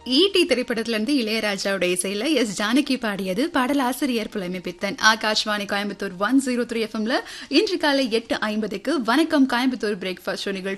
ஈட்டி திரைப்படத்துல இருந்து இளையராஜாவோட இசையில எஸ் ஜானகி பாடியது. பாடல் ஆசிரியர் புலமை பித்தன். ஆகாஷ்வாணி கோயம்புத்தூர் 103 எஃப்எம்ல இன்று காலை 8:50 வணக்கம் கோயம்புத்தூர் பிரேக்ஃபாஸ்ட் ஷோ நிகழ்ச்சி